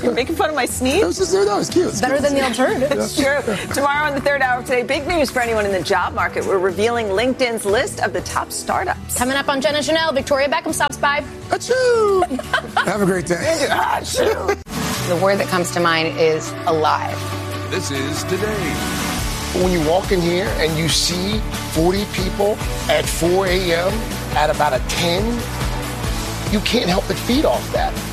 You're making fun of my sneeze? No, it's cute. It's better than the alternative. It's true. Tomorrow on the third hour of Today, big news for anyone in the job market. We're revealing LinkedIn's list of the top startups. Coming up on Jenna Chanel, Victoria Beckham stops by. Achoo! Have a great day. Achoo! The word that comes to mind is alive. This is Today. When you walk in here and you see 40 people at 4 a.m. at about a 10, you can't help but feed off that.